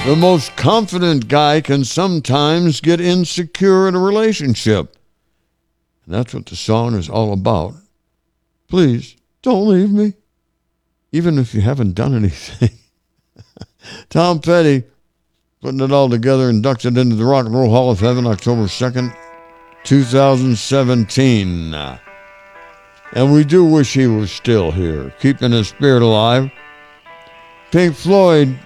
The most confident guy can sometimes get insecure in a relationship. And that's what the song is all about. Please, don't leave me, even if you haven't done anything. Tom Petty, putting it all together, inducted into the Rock and Roll Hall of Fame October 2nd, 2017. And we do wish he was still here, keeping his spirit alive. Pink Floyd,